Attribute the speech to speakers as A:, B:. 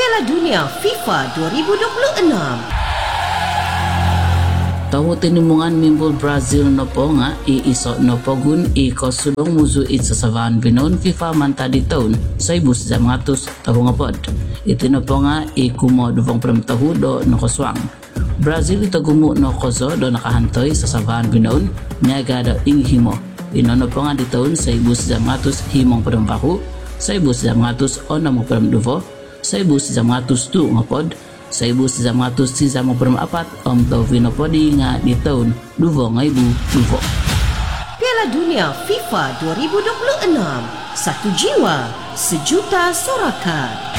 A: Piala Dunia FIFA 2026.
B: Tawo tinimungan mimbul Brazil no po nga iiso no pogun ikosulong muzu itsasavan binon FIFA manta di taon sa ibus sa mga tus taho nga pod. Iti no po nga ikumo duvong pram tahu do no koswang. Brazil ito gumu no koso do nakahantoy sa savan binon nyaga do inghimo. Ino no po nga di taon sa ibus sa mga tus himong pram bahu, sa ibus sa mga tus onam pram duvo, sa ibus sa mga tus tu nga pod, sa ibus sa mga tus si sa mga apat taw vinopodi nga di taon duvo nga ibu duvo.
A: Piala Dunia FIFA 2026. Satu jiwa, sejuta sorakan.